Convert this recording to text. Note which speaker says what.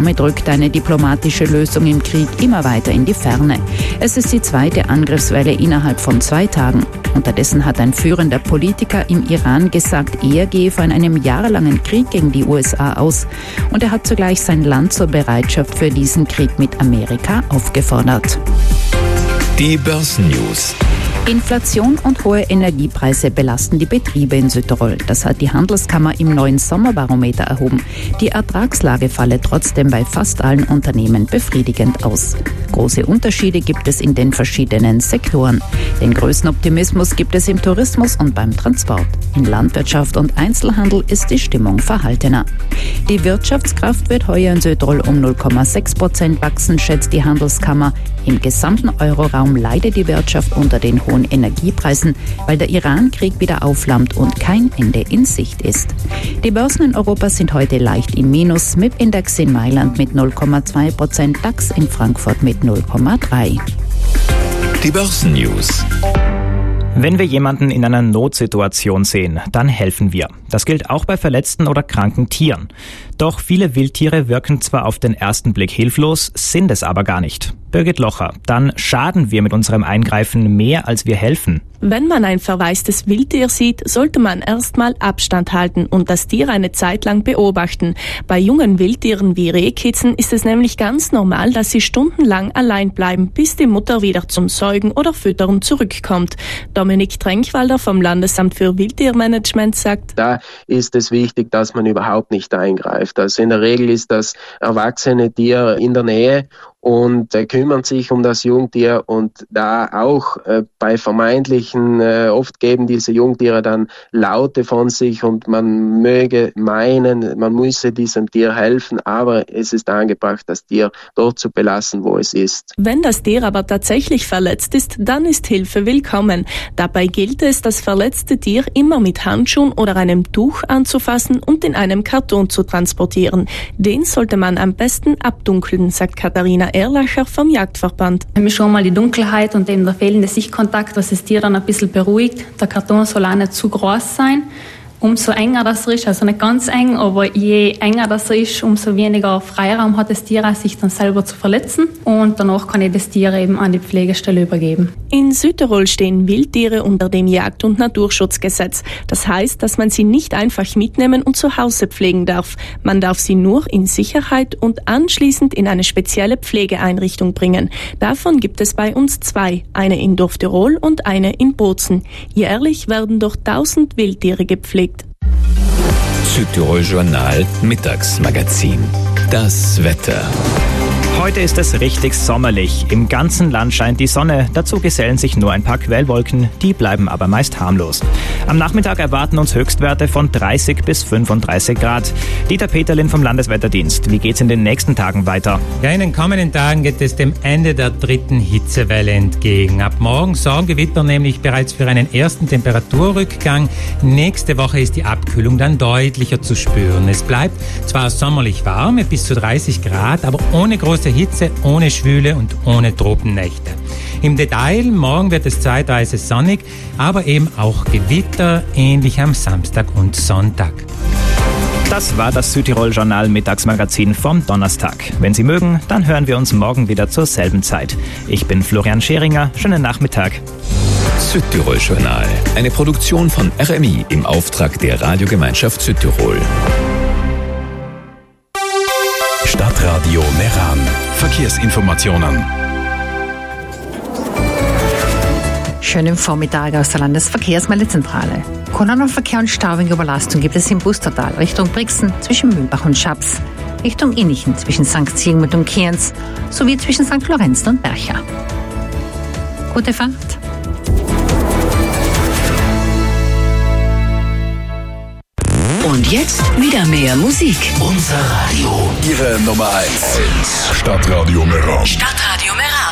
Speaker 1: damit rückt eine diplomatische Lösung im Krieg immer weiter in die Ferne. Es ist die zweite Angriffswelle innerhalb von 2 Tagen. Unterdessen hat ein führender Politiker im Iran gesagt, er gehe von einem jahrelangen Krieg gegen die USA aus. Und er hat zugleich sein Land zur Bereitschaft für diesen Krieg mit Amerika aufgefordert.
Speaker 2: Die Börsennews.
Speaker 1: Inflation und hohe Energiepreise belasten die Betriebe in Südtirol. Das hat die Handelskammer im neuen Sommerbarometer erhoben. Die Ertragslage falle trotzdem bei fast allen Unternehmen befriedigend aus. Große Unterschiede gibt es in den verschiedenen Sektoren. Den größten Optimismus gibt es im Tourismus und beim Transport. In Landwirtschaft und Einzelhandel ist die Stimmung verhaltener. Die Wirtschaftskraft wird heuer in Südtirol um 0,6% wachsen, schätzt die Handelskammer. Im gesamten Euroraum leidet die Wirtschaft unter den hohen Energiepreisen, weil der Iran-Krieg wieder aufflammt und kein Ende in Sicht ist. Die Börsen in Europa sind heute leicht im Minus, MIP-Index in Mailand mit 0,2%, DAX in Frankfurt mit 0,3%.
Speaker 2: Die Börsennews.
Speaker 3: Wenn wir jemanden in einer Notsituation sehen, dann helfen wir. Das gilt auch bei verletzten oder kranken Tieren. Doch viele Wildtiere wirken zwar auf den ersten Blick hilflos, sind es aber gar nicht. Birgit Locher, dann schaden wir mit unserem Eingreifen mehr, als wir helfen.
Speaker 4: Wenn man ein verwaistes Wildtier sieht, sollte man erstmal Abstand halten und das Tier eine Zeit lang beobachten. Bei jungen Wildtieren wie Rehkitzen ist es nämlich ganz normal, dass sie stundenlang allein bleiben, bis die Mutter wieder zum Säugen oder Füttern zurückkommt. Dominik Trenkwalder vom Landesamt für Wildtiermanagement sagt:
Speaker 5: Da ist es wichtig, dass man überhaupt nicht eingreift. Also in der Regel ist das erwachsene Tier in der Nähe und kümmern sich um das Jungtier, und da auch bei vermeintlichen, oft geben diese Jungtiere dann Laute von sich und man möge meinen, man müsse diesem Tier helfen, aber es ist angebracht, das Tier dort zu belassen, wo es ist.
Speaker 4: Wenn das Tier aber tatsächlich verletzt ist, dann ist Hilfe willkommen. Dabei gilt es, das verletzte Tier immer mit Handschuhen oder einem Tuch anzufassen und in einem Karton zu transportieren. Den sollte man am besten abdunkeln, sagt Katharina Erlacher vom Jagdverband.
Speaker 6: Wir schon mal die Dunkelheit und eben der fehlende Sichtkontakt, was das Tier dann ein bisschen beruhigt. Der Karton soll auch nicht zu groß sein. Umso enger das ist, also nicht ganz eng, aber je enger das ist, umso weniger Freiraum hat das Tier, sich dann selber zu verletzen. Und danach kann ich das Tier eben an die Pflegestelle übergeben.
Speaker 4: In Südtirol stehen Wildtiere unter dem Jagd- und Naturschutzgesetz. Das heißt, dass man sie nicht einfach mitnehmen und zu Hause pflegen darf. Man darf sie nur in Sicherheit und anschließend in eine spezielle Pflegeeinrichtung bringen. Davon gibt es bei uns 2, eine in Dorf-Tirol und eine in Bozen. Jährlich werden dort 1000 Wildtiere gepflegt.
Speaker 2: Südtirol Journal Mittagsmagazin. Das Wetter.
Speaker 3: Heute ist es richtig sommerlich. Im ganzen Land scheint die Sonne. Dazu gesellen sich nur ein paar Quellwolken. Die bleiben aber meist harmlos. Am Nachmittag erwarten uns Höchstwerte von 30 bis 35 Grad. Dieter Peterlin vom Landeswetterdienst. Wie geht's in den nächsten Tagen weiter?
Speaker 7: Ja, in den kommenden Tagen geht es dem Ende der 3. Hitzewelle entgegen. Ab morgen sorgen Gewitter nämlich bereits für einen ersten Temperaturrückgang. Nächste Woche ist die Abkühlung dann deutlicher zu spüren. Es bleibt zwar sommerlich warm mit bis zu 30 Grad, aber ohne große Hitze, ohne Schwüle und ohne Tropennächte. Im Detail, morgen wird es zeitweise sonnig, aber eben auch Gewitter, ähnlich am Samstag und Sonntag.
Speaker 3: Das war das Südtirol-Journal Mittagsmagazin vom Donnerstag. Wenn Sie mögen, dann hören wir uns morgen wieder zur selben Zeit. Ich bin Florian Scheringer. Schönen Nachmittag.
Speaker 2: Südtirol-Journal. Eine Produktion von RMI im Auftrag der Radiogemeinschaft Südtirol. Stadtradio Meran. Verkehrsinformationen.
Speaker 8: Schönen Vormittag aus der Landesverkehrsmeldezentrale. Kolonnenverkehr und Stauwegüberlastung gibt es im Bustertal Richtung Brixen zwischen Mühlbach und Schaps, Richtung Innichen zwischen St. Siegmund und Kienz sowie zwischen St. Lorenzen und Bercha. Gute Fahrt!
Speaker 9: Und jetzt wieder mehr Musik.
Speaker 2: Unser Radio. Ihre Nummer 1. Stadtradio Meran.
Speaker 9: Stadtradio Meran.